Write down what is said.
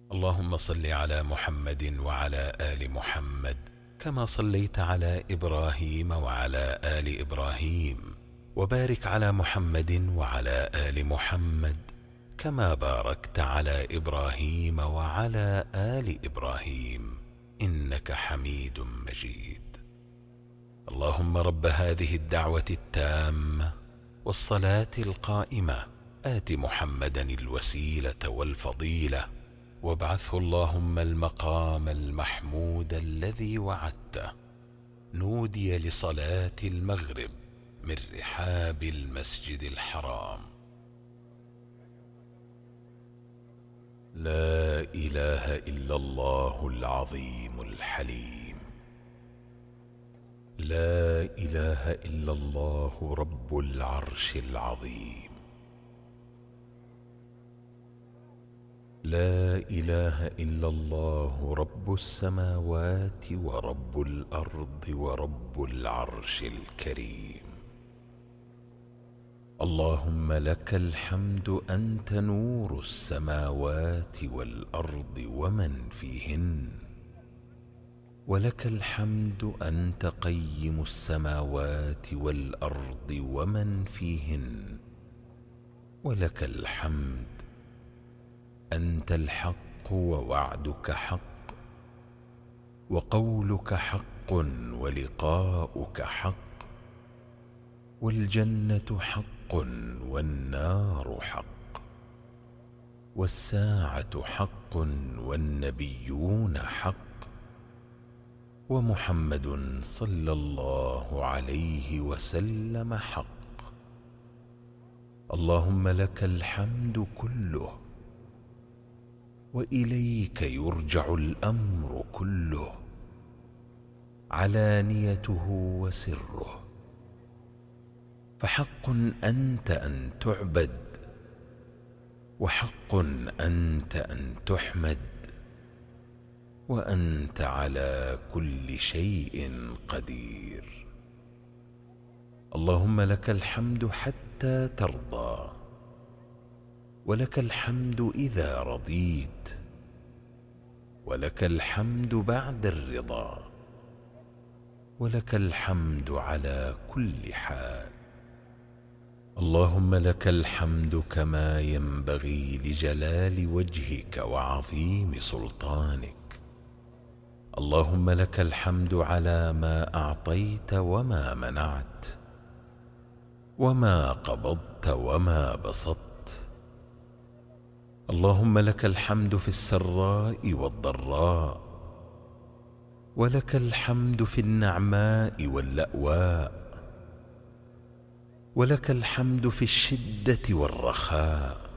اللهم صل على محمد وعلى آل محمد كما صليت على إبراهيم وعلى آل إبراهيم، وبارك على محمد وعلى آل محمد كما باركت على إبراهيم وعلى آل إبراهيم إنك حميد مجيد. اللهم رب هذه الدعوة التامة والصلاة القائمة آت محمدا الوسيلة والفضيلة وابعثه اللهم المقام المحمود الذي وعدته. نودي لصلاة المغرب من رحاب المسجد الحرام. لا إله إلا الله العظيم الحليم. لا إله إلا الله رب العرش العظيم. لا إله إلا الله رب السماوات ورب الأرض ورب العرش الكريم. اللهم لك الحمد أنت نور السماوات والأرض ومن فيهن، ولك الحمد أنت قيم السماوات والأرض ومن فيهن، ولك الحمد أنت الحق ووعدك حق وقولك حق ولقاؤك حق، والجنة حق والنار حق، والساعة حق والنبيون حق، ومحمد صلى الله عليه وسلم حق. اللهم لك الحمد كله، وإليك يرجع الأمر كله، علانيته وسره، فحق أنت أن تعبد، وحق أنت أن تحمد، وأنت على كل شيء قدير. اللهم لك الحمد حتى ترضى، ولك الحمد إذا رضيت، ولك الحمد بعد الرضا، ولك الحمد على كل حال. اللهم لك الحمد كما ينبغي لجلال وجهك وعظيم سلطانك. اللهم لك الحمد على ما أعطيت وما منعت، وما قبضت وما بسطت. اللهم لك الحمد في السراء والضراء، ولك الحمد في النعماء واللأواء، ولك الحمد في الشدة والرخاء،